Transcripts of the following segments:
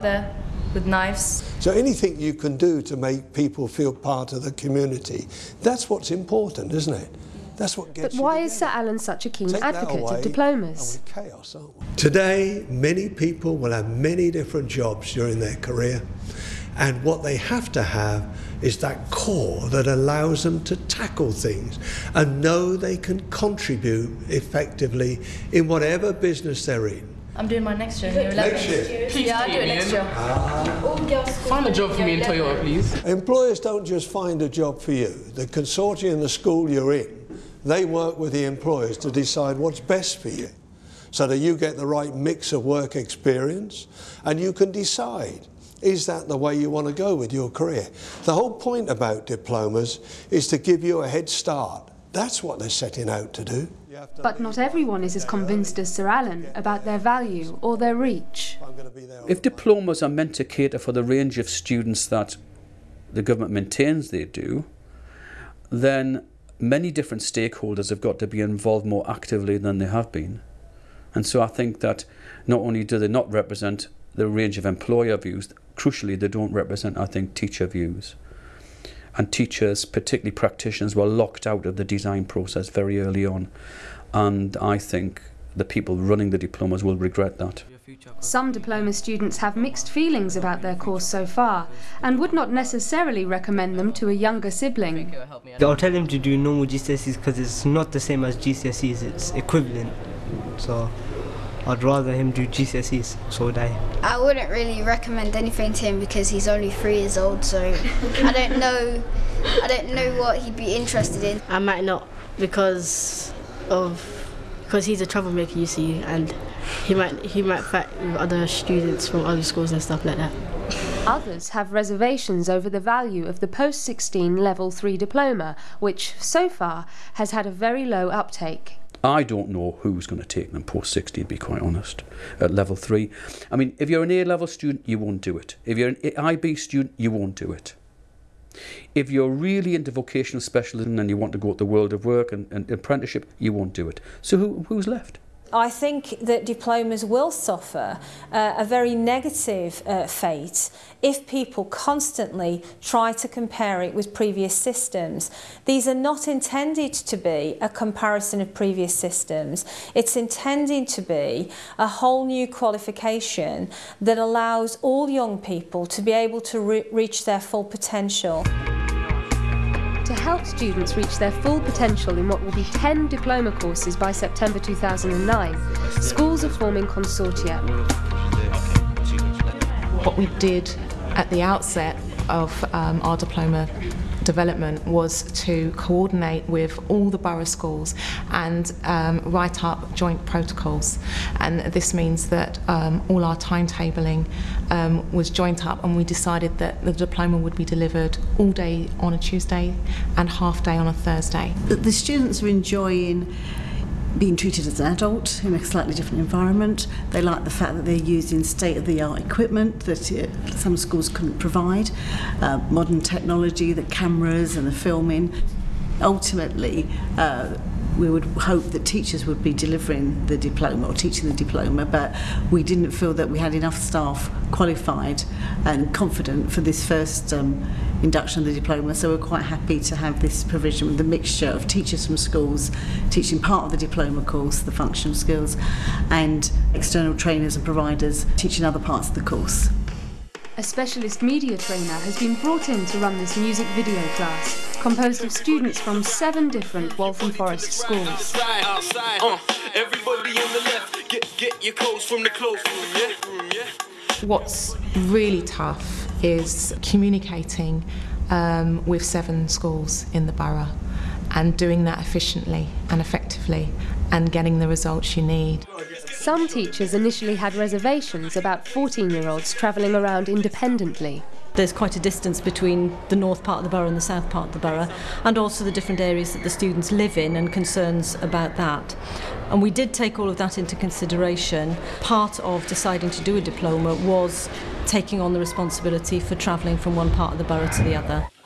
there with knives. So anything you can do to make people feel part of the community, that's what's important, isn't it? That's what gets. But why is Sir Alan such a keen advocate of diplomas? And we're chaos, aren't we? Today, many people will have many different jobs during their career, and what they have to have is that core that allows them to tackle things and know they can contribute effectively in whatever business they're in. I'm doing my next year. Next year? Yeah, I'll do it next year. Find a job for me in Toyota, please. Employers don't just find a job for you. The consortium, the school you're in, they work with the employers to decide what's best for you, so that you get the right mix of work experience and you can decide, is that the way you want to go with your career? The whole point about diplomas is to give you a head start. That's what they're setting out to do. But not everyone is as convinced as Sir Alan about their value or their reach. If diplomas are meant to cater for the range of students that the government maintains they do, then many different stakeholders have got to be involved more actively than they have been. And so I think that not only do they not represent the range of employer views, crucially they don't represent, I think, teacher views. And teachers, particularly practitioners, were locked out of the design process very early on. And I think the people running the diplomas will regret that. Some diploma students have mixed feelings about their course so far and would not necessarily recommend them to a younger sibling. I'll tell him to do normal GCSEs because it's not the same as GCSEs, it's equivalent. So I'd rather him do GCSEs, so would I. I wouldn't really recommend anything to him because he's only 3 years old, so I don't know what he'd be interested in. I might not because he's a troublemaker, you see, and he might fight with other students from other schools and stuff like that. Others have reservations over the value of the post-16 Level 3 diploma, which so far has had a very low uptake. I don't know who's going to take them post-16, to be quite honest, at Level 3. I mean, if you're an A-level student, you won't do it. If you're an IB student, you won't do it. If you're really into vocational specialism and you want to go to the world of work and apprenticeship, you won't do it. So who's left? I think that diplomas will suffer a very negative fate if people constantly try to compare it with previous systems. These are not intended to be a comparison of previous systems. It's intended to be a whole new qualification that allows all young people to be able to reach their full potential. To help students reach their full potential in what will be 10 diploma courses by September 2009, schools are forming consortia. What we did at the outset of our diploma development was to coordinate with all the borough schools and write up joint protocols, and this means that all our timetabling was joined up, and we decided that the diploma would be delivered all day on a Tuesday and half day on a Thursday. The students are enjoying being treated as an adult in a slightly different environment. They like the fact that they're using state-of-the-art equipment that some schools couldn't provide, modern technology, the cameras and the filming. Ultimately, we would hope that teachers would be delivering the diploma or teaching the diploma, but we didn't feel that we had enough staff qualified and confident for this first induction of the diploma, so we're quite happy to have this provision with the mixture of teachers from schools teaching part of the diploma course, the functional skills, and external trainers and providers teaching other parts of the course. A specialist media trainer has been brought in to run this music video class, composed of students from 7 different Waltham Forest schools. Everybody on the left, get your clothes from the clothesroom, yeah? What's really tough is communicating with 7 schools in the borough and doing that efficiently and effectively and getting the results you need. Some teachers initially had reservations about 14-year-olds travelling around independently. There's quite a distance between the north part of the borough and the south part of the borough, and also the different areas that the students live in and concerns about that. And we did take all of that into consideration. Part of deciding to do a diploma was taking on the responsibility for travelling from one part of the borough to the other.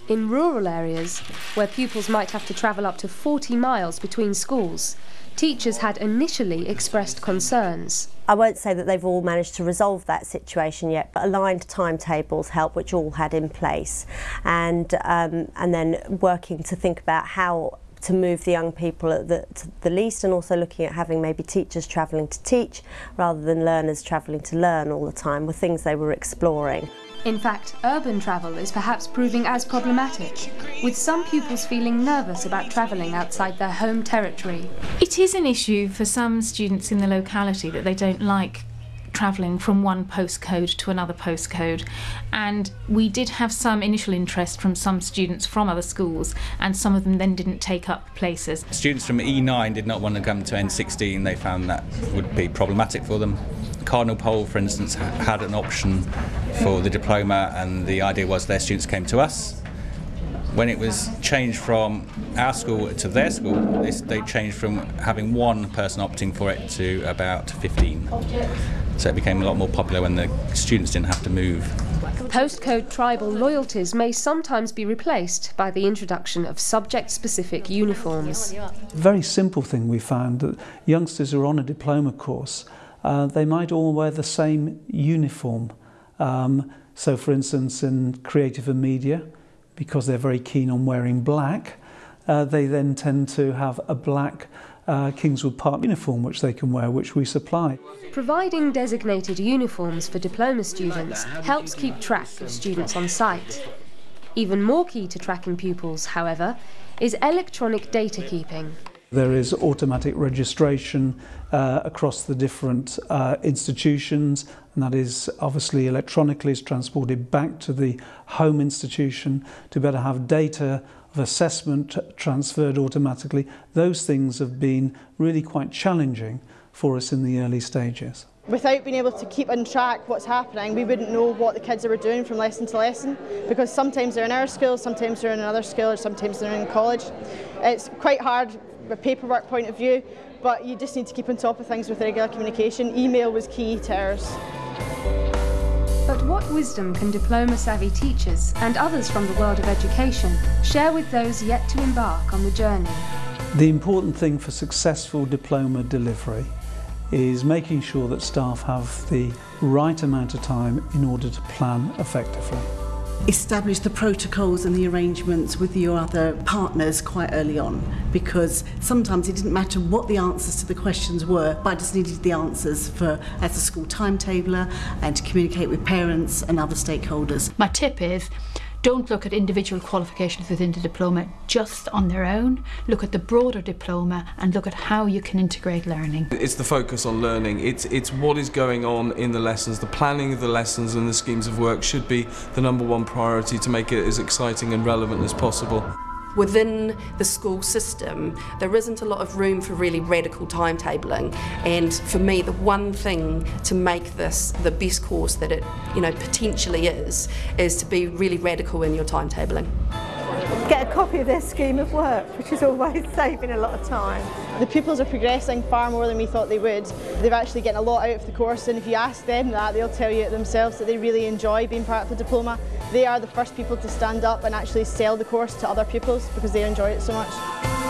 In rural areas, where pupils might have to travel up to 40 miles between schools, teachers had initially expressed concerns. I won't say that they've all managed to resolve that situation yet, but aligned timetables help, which all had in place, and then working to think about how to move the young people at the least, and also looking at having maybe teachers travelling to teach rather than learners travelling to learn all the time were things they were exploring. In fact, urban travel is perhaps proving as problematic, with some pupils feeling nervous about travelling outside their home territory. It is an issue for some students in the locality that they don't like travelling from one postcode to another postcode, and we did have some initial interest from some students from other schools, and some of them then didn't take up places. Students from E9 did not want to come to N16, they found that would be problematic for them. Cardinal Pole, for instance, had an option for the diploma, and the idea was their students came to us. When it was changed from our school to their school, they changed from having one person opting for it to about 15. So it became a lot more popular when the students didn't have to move. Postcode tribal loyalties may sometimes be replaced by the introduction of subject-specific uniforms. A very simple thing we found, that youngsters who are on a diploma course, they might all wear the same uniform. So for instance, in creative and media, because they're very keen on wearing black, they then tend to have a black Kingswood Park uniform which they can wear, which we supply. Providing designated uniforms for diploma students helps keep track of students on site. Even more key to tracking pupils, however, is electronic data keeping. There is automatic registration across the different institutions, and that is obviously electronically is transported back to the home institution to be able to have data of assessment transferred automatically. Those things have been really quite challenging for us in the early stages. Without being able to keep on track what's happening, we wouldn't know what the kids are doing from lesson to lesson, because sometimes they're in our school, sometimes they're in another school, or sometimes they're in college. It's quite hard from a paperwork point of view, but you just need to keep on top of things with regular communication. Email was key to ours. But what wisdom can diploma-savvy teachers and others from the world of education share with those yet to embark on the journey? The important thing for successful diploma delivery is making sure that staff have the right amount of time in order to plan effectively. Establish the protocols and the arrangements with your other partners quite early on, because sometimes it didn't matter what the answers to the questions were, but I just needed the answers as a school timetabler and to communicate with parents and other stakeholders. My tip is, don't look at individual qualifications within the diploma just on their own. Look at the broader diploma and look at how you can integrate learning. It's the focus on learning. It's what is going on in the lessons. The planning of the lessons and the schemes of work should be the #1 priority to make it as exciting and relevant as possible. Within the school system, there isn't a lot of room for really radical timetabling, and for me the one thing to make this the best course that it potentially is to be really radical in your timetabling. Get a copy of their scheme of work, which is always saving a lot of time. The pupils are progressing far more than we thought they would. They're actually getting a lot out of the course, and if you ask them that, they'll tell you it themselves that they really enjoy being part of the diploma. They are the first people to stand up and actually sell the course to other pupils because they enjoy it so much.